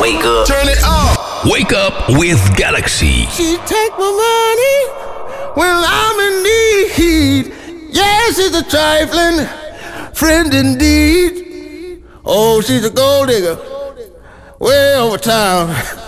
Wake up. Turn it up. Wake up with Galaxy. She take my money when I'm in need. Yes, she's a trifling friend indeed. Oh, she's a gold digger way over town.